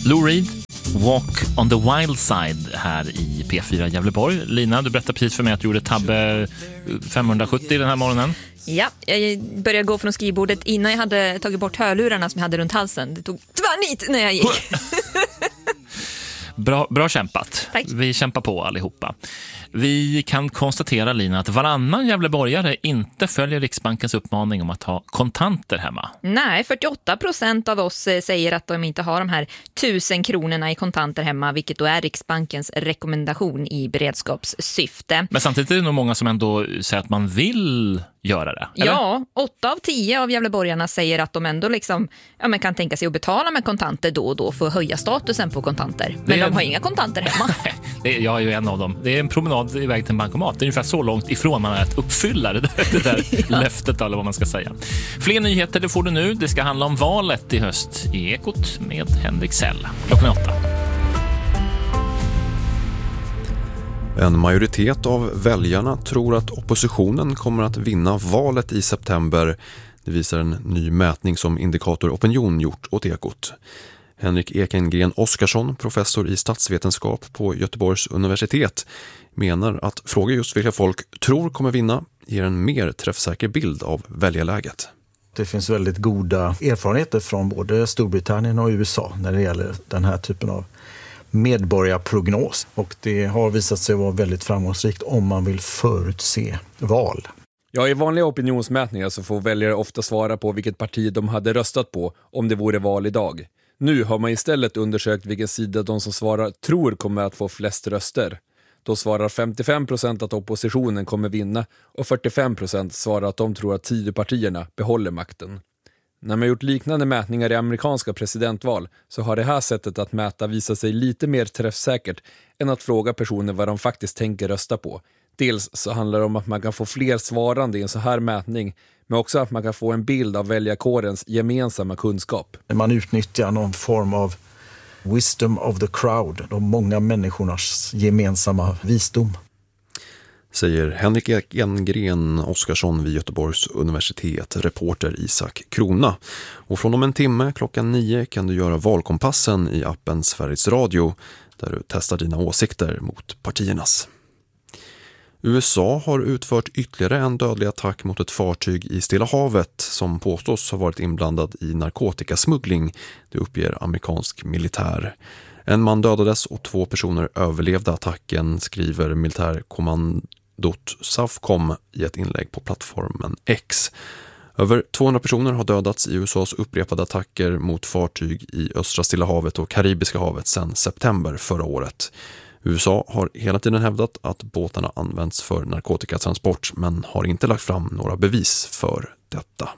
Lou Reed, Walk on the Wild Side här i P4 Gävleborg. Lina, du berättade precis för mig att du gjorde tabbe 570 den här morgonen. Ja, jag började gå från skrivbordet innan jag hade tagit bort hörlurarna som jag hade runt halsen. Det tog tvärnit när jag gick. Bra kämpat. Tack. Vi kämpar på allihopa. Vi kan konstatera, Lina, att varannan gävleborgare inte följer Riksbankens uppmaning om att ha kontanter hemma. Nej, 48% av oss säger att de inte har de här 1000 kronorna i kontanter hemma, vilket då är Riksbankens rekommendation i beredskapssyfte. Men samtidigt är det nog många som ändå säger att man vill göra det. Eller? Ja, 8 av 10 av gävleborgarna säger att de ändå liksom, man kan tänka sig att betala med kontanter då och då för att höja statusen på kontanter. Men de har inga kontanter hemma. Jag är ju en av dem. Det är en promenad iväg till en bankomat. Det är ungefär så långt ifrån man är att uppfylla det där löftet eller vad man ska säga. Fler nyheter det får du nu. Det ska handla om valet i höst i Ekot med Henrik Sell. Klockan 8. En majoritet av väljarna tror att oppositionen kommer att vinna valet i september. Det visar en ny mätning som Indikator Opinion gjort åt Ekot. Henrik Ekengren Oskarsson, professor i statsvetenskap på Göteborgs universitet, menar att fråga just vilka folk tror kommer vinna ger en mer träffsäker bild av väljarläget. Det finns väldigt goda erfarenheter från både Storbritannien och USA när det gäller den här typen av medborgarprognos. Och det har visat sig vara väldigt framgångsrikt om man vill förutse val. Ja, i vanliga opinionsmätningar så får väljare ofta svara på vilket parti de hade röstat på om det vore val idag. Nu har man istället undersökt vilken sida de som svarar tror kommer att få flest röster. Då svarar 55% att oppositionen kommer vinna och 45% svarar att de tror att Tidöpartierna behåller makten. När man gjort liknande mätningar i amerikanska presidentval så har det här sättet att mäta visat sig lite mer träffsäkert än att fråga personer vad de faktiskt tänker rösta på. Dels så handlar det om att man kan få fler svarande i en så här mätning, men också att man kan få en bild av väljarkårens gemensamma kunskap. Man utnyttjar någon form av wisdom of the crowd, de många människornas gemensamma visdom. Säger Henrik Ekengren Oskarsson vid Göteborgs universitet, reporter Isak Krona. Och från om en timme klockan 9 kan du göra valkompassen i appen Sveriges Radio där du testar dina åsikter mot partiernas. USA har utfört ytterligare en dödlig attack mot ett fartyg i Stilla havet som påstås ha varit inblandad i narkotikasmuggling, det uppger amerikansk militär. En man dödades och 2 personer överlevde attacken, skriver militärkommandot SAFCOM i ett inlägg på plattformen X. Över 200 personer har dödats i USAs upprepade attacker mot fartyg i östra Stilla havet och Karibiska havet sedan september förra året. USA har hela tiden hävdat att båtarna används för narkotikatransport men har inte lagt fram några bevis för detta.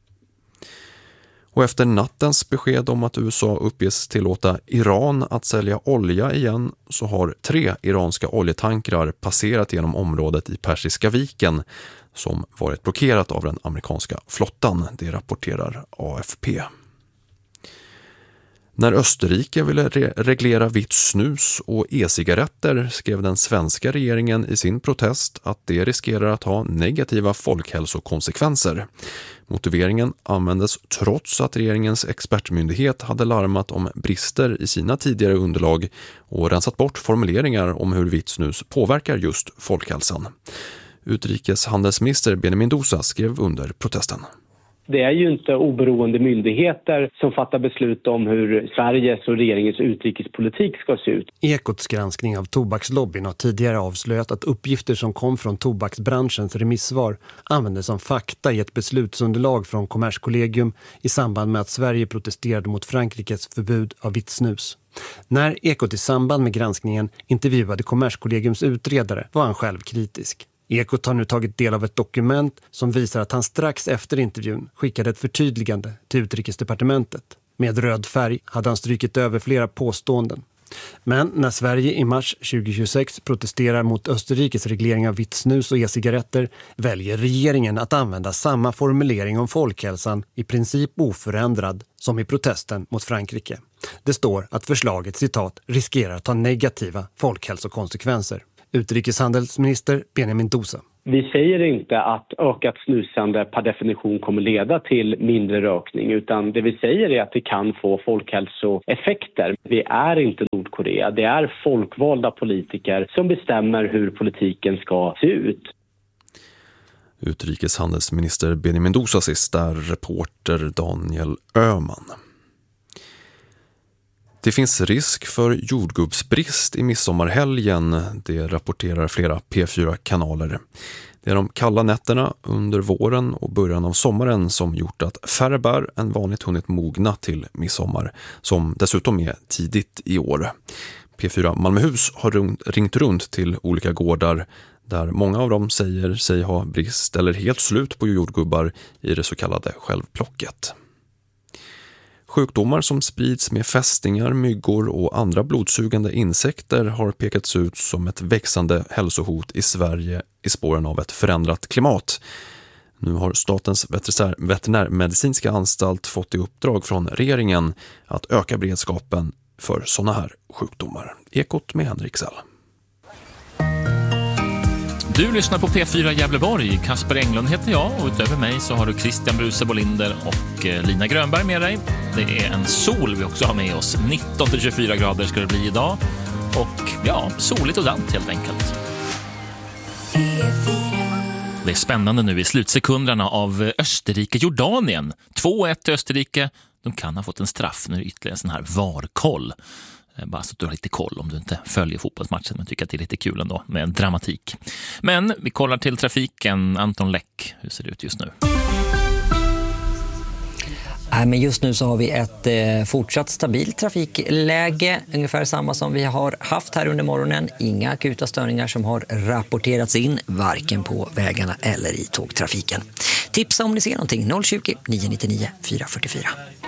Och efter nattens besked om att USA uppges tillåta Iran att sälja olja igen så har 3 iranska oljetankrar passerat genom området i Persiska viken som varit blockerat av den amerikanska flottan, det rapporterar AFP. När Österrike ville reglera vitt snus och e-cigaretter skrev den svenska regeringen i sin protest att det riskerar att ha negativa folkhälsokonsekvenser. Motiveringen användes trots att regeringens expertmyndighet hade larmat om brister i sina tidigare underlag och rensat bort formuleringar om hur vitt snus påverkar just folkhälsan. Utrikeshandelsminister Benjamin Mendoza skrev under protesten. Det är ju inte oberoende myndigheter som fattar beslut om hur Sveriges och regeringens utrikespolitik ska se ut. Ekots granskning av tobakslobbyn har tidigare avslöjat att uppgifter som kom från tobaksbranschens remissvar användes som fakta i ett beslutsunderlag från Kommerskollegium i samband med att Sverige protesterade mot Frankrikes förbud av vitt snus. När Ekot i samband med granskningen intervjuade Kommerskollegiums utredare var han själv kritisk. Ekot har nu tagit del av ett dokument som visar att han strax efter intervjun skickade ett förtydligande till Utrikesdepartementet. Med röd färg hade han strykit över flera påståenden. Men när Sverige i mars 2026 protesterar mot Österrikes reglering av vitt snus och e-cigaretter väljer regeringen att använda samma formulering om folkhälsan i princip oförändrad som i protesten mot Frankrike. Det står att förslaget, citat, riskerar att ha negativa folkhälsokonsekvenser. Utrikeshandelsminister Benjamin Mendoza. Vi säger inte att ökat snusande per definition kommer leda till mindre rökning, utan det vi säger är att det kan få folkhälsoeffekter. Vi är inte Nordkorea, det är folkvalda politiker som bestämmer hur politiken ska se ut. Utrikeshandelsminister Benjamin Dosas där reporter Daniel Öhman. Det finns risk för jordgubbsbrist i midsommarhelgen, det rapporterar flera P4-kanaler. Det är de kalla nätterna under våren och början av sommaren som gjort att färre bär än vanligt hunnit mogna till midsommar, som dessutom är tidigt i år. P4 Malmöhus har ringt runt till olika gårdar där många av dem säger sig ha brist eller helt slut på jordgubbar i det så kallade självplocket. Sjukdomar som sprids med fästingar, myggor och andra blodsugande insekter har pekats ut som ett växande hälsohot i Sverige i spåren av ett förändrat klimat. Nu har Statens veterinärmedicinska anstalt fått i uppdrag från regeringen att öka beredskapen för sådana här sjukdomar. Ekot med Henrik Sell. Du lyssnar på P4 Gävleborg. Kasper Englund heter jag och utöver mig så har du Christian Bruse Bolinder och Lina Grönberg med dig. Det är en sol vi också har med oss. 19-24 grader ska det bli idag. Och ja, soligt och dant helt enkelt. Det är spännande nu i slutsekunderna av Österrike-Jordanien. 2-1 till Österrike. De kan ha fått en straff. Nu är det ytterligare en sån här VAR-koll. Bara så att du har lite koll om du inte följer fotbollsmatchen, men tycker att det är lite kul ändå med en dramatik. Men vi kollar till trafiken. Anton Läck, hur ser det ut just nu? Men just nu så har vi ett fortsatt stabilt trafikläge, ungefär samma som vi har haft här under morgonen. Inga akuta störningar som har rapporterats in, varken på vägarna eller i tågtrafiken. Tipsa om ni ser någonting, 020 999 444.